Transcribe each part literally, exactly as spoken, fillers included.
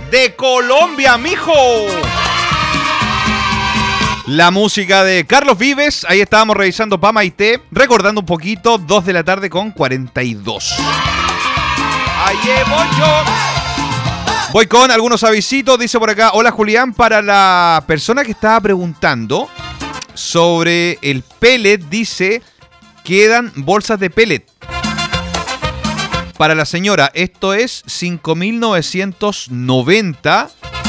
de Colombia, mijo. La música de Carlos Vives. Ahí estábamos revisando Pamaité, recordando un poquito, dos de la tarde con cuarenta y dos. Ahí voy yo. Voy con algunos avisitos. Dice por acá, hola Julián, para la persona que estaba preguntando sobre el pellet, dice, quedan bolsas de pellet. Para la señora, esto es cinco mil novecientos noventa.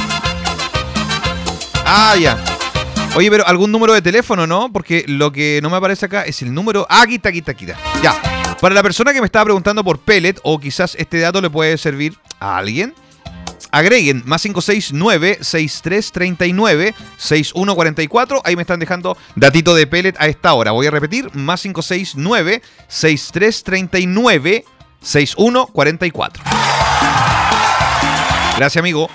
Ah, ya. Oye, pero algún número de teléfono, ¿no? Porque lo que no me aparece acá es el número... Ah, aquí está, aquí está, aquí está. Ya. Para la persona que me estaba preguntando por pellet, o quizás este dato le puede servir a alguien, agreguen más cinco seis nueve, seis tres tres nueve, seis uno cuatro cuatro. Ahí me están dejando datito de pellet a esta hora. Voy a repetir, más cinco seis nueve, seis tres tres nueve, seis uno cuatro cuatro. Gracias, amigo.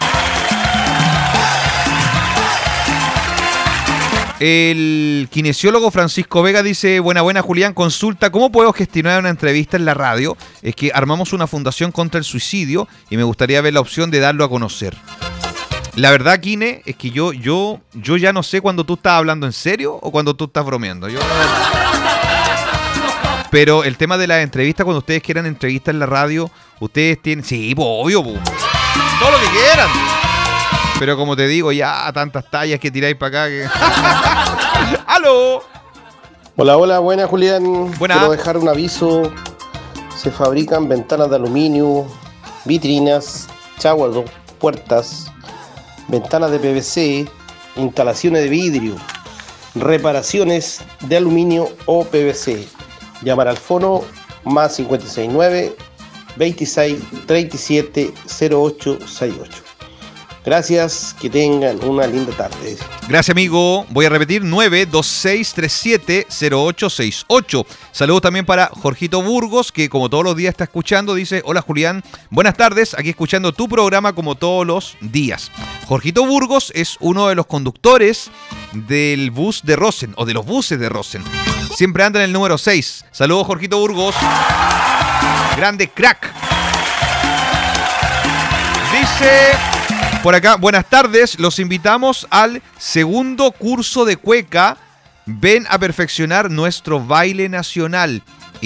El kinesiólogo Francisco Vega dice, buena, buena, Julián, consulta, ¿cómo puedo gestionar una entrevista en la radio? Es que armamos una fundación contra el suicidio y me gustaría ver la opción de darlo a conocer. La verdad, Kine, es que yo, yo, yo ya no sé cuando tú estás hablando en serio o cuando tú estás bromeando. Yo... Pero el tema de las entrevistas, cuando ustedes quieran entrevistas en la radio, ustedes tienen... Sí, pues, obvio, pues. Todo lo que quieran. Pero como te digo, ya tantas tallas que tiráis para acá que... ¡Aló! Hola, hola, buena Julián. Buena. Quiero dejar un aviso. Se fabrican ventanas de aluminio, vitrinas, chaguardos, puertas, ventanas de P V C, instalaciones de vidrio, reparaciones de aluminio o P V C. Llamar al fono más cinco seis nueve, veintiséis, treinta y siete, cero ocho sesenta y ocho. Gracias, que tengan una linda tarde. Gracias, amigo. Voy a repetir, nueve dos seis tres siete cero ocho seis ocho. Saludos también para Jorgito Burgos, que como todos los días está escuchando, dice, hola Julián, buenas tardes, aquí escuchando tu programa como todos los días. Jorgito Burgos es uno de los conductores del bus de Rosen, o de los buses de Rosen. Siempre anda en el número seis. Saludos, Jorgito Burgos. Grande crack. Dice... Por acá, buenas tardes, los invitamos al segundo curso de cueca. Ven a perfeccionar nuestro baile nacional.